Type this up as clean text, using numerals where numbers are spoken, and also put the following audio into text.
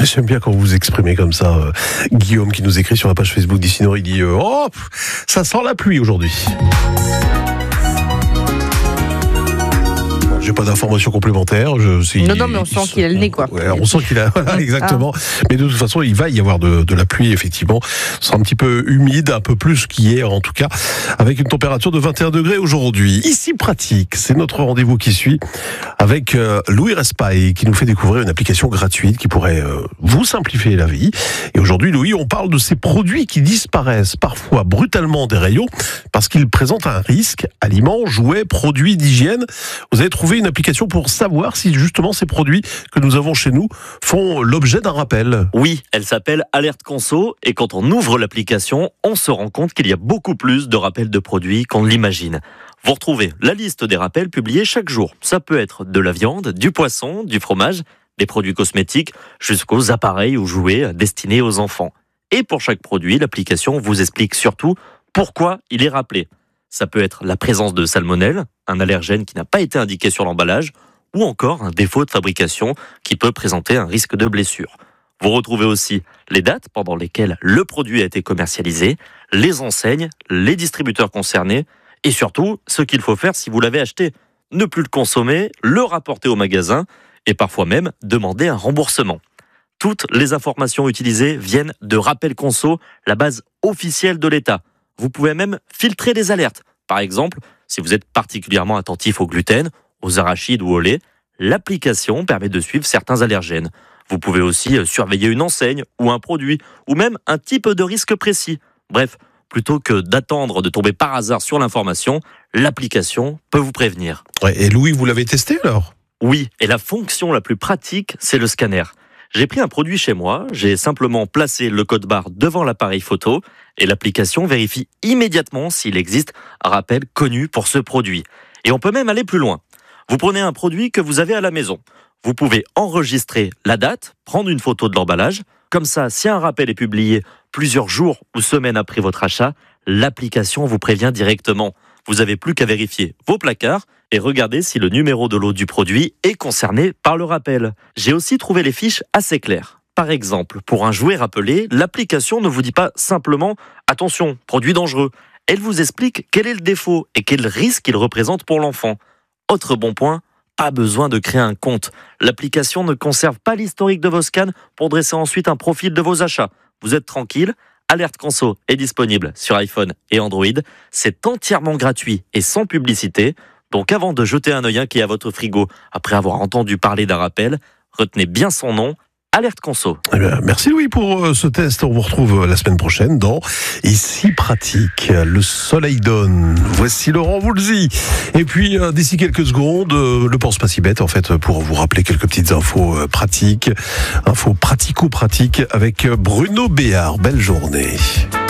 J'aime bien quand vous vous exprimez comme ça. Guillaume qui nous écrit sur la page Facebook d'Ici-Nord, il dit ça sent la pluie aujourd'hui. J'ai pas d'informations complémentaires. Non, mais on sent qu'il a le nez, quoi. Ouais, on sent qu'il a, voilà, exactement. Mais de toute façon, il va y avoir de la pluie, effectivement. Ce sera un petit peu humide, un peu plus qu'hier, en tout cas, avec une température de 21 degrés aujourd'hui. Ici Pratique, c'est notre rendez-vous qui suit avec Louis Respail, qui nous fait découvrir une application gratuite qui pourrait vous simplifier la vie. Et aujourd'hui, Louis, on parle de ces produits qui disparaissent parfois brutalement des rayons parce qu'ils présentent un risque. Aliments, jouets, produits d'hygiène. Vous avez trouvé une application pour savoir si justement ces produits que nous avons chez nous font l'objet d'un rappel. Oui, elle s'appelle Alerte Conso et quand on ouvre l'application, on se rend compte qu'il y a beaucoup plus de rappels de produits qu'on ne l'imagine. Vous retrouvez la liste des rappels publiés chaque jour. Ça peut être de la viande, du poisson, du fromage, des produits cosmétiques, jusqu'aux appareils ou jouets destinés aux enfants. Et pour chaque produit, l'application vous explique surtout pourquoi il est rappelé. Ça peut être la présence de salmonelle, un allergène qui n'a pas été indiqué sur l'emballage, ou encore un défaut de fabrication qui peut présenter un risque de blessure. Vous retrouvez aussi les dates pendant lesquelles le produit a été commercialisé, les enseignes, les distributeurs concernés, et surtout ce qu'il faut faire si vous l'avez acheté. Ne plus le consommer, le rapporter au magasin, et parfois même demander un remboursement. Toutes les informations utilisées viennent de Rappel Conso, la base officielle de l'État. Vous pouvez même filtrer des alertes. Par exemple, si vous êtes particulièrement attentif au gluten, aux arachides ou au lait, l'application permet de suivre certains allergènes. Vous pouvez aussi surveiller une enseigne ou un produit, ou même un type de risque précis. Bref, plutôt que d'attendre de tomber par hasard sur l'information, l'application peut vous prévenir. Ouais, et Louis, vous l'avez testé alors ? Oui, et la fonction la plus pratique, c'est le scanner. J'ai pris un produit chez moi, j'ai simplement placé le code barre devant l'appareil photo et l'application vérifie immédiatement s'il existe un rappel connu pour ce produit. Et on peut même aller plus loin. Vous prenez un produit que vous avez à la maison. Vous pouvez enregistrer la date, prendre une photo de l'emballage. Comme ça, si un rappel est publié plusieurs jours ou semaines après votre achat, l'application vous prévient directement. Vous n'avez plus qu'à vérifier vos placards et regarder si le numéro de lot du produit est concerné par le rappel. J'ai aussi trouvé les fiches assez claires. Par exemple, pour un jouet rappelé, l'application ne vous dit pas simplement « Attention, produit dangereux ». Elle vous explique quel est le défaut et quel risque il représente pour l'enfant. Autre bon point, pas besoin de créer un compte. L'application ne conserve pas l'historique de vos scans pour dresser ensuite un profil de vos achats. Vous êtes tranquille. Alerte Conso est disponible sur iPhone et Android. C'est entièrement gratuit et sans publicité. Donc avant de jeter un œil inquiet à votre frigo après avoir entendu parler d'un rappel, retenez bien son nom, Alerte Conso. Eh bien, merci Louis pour ce test. On vous retrouve la semaine prochaine dans Ici Pratique. Le soleil donne. Voici Laurent Voulzy. Et puis d'ici quelques secondes, le pense pas si bête en fait pour vous rappeler quelques petites infos pratiques, infos pratico-pratiques avec Bruno Béard. Belle journée.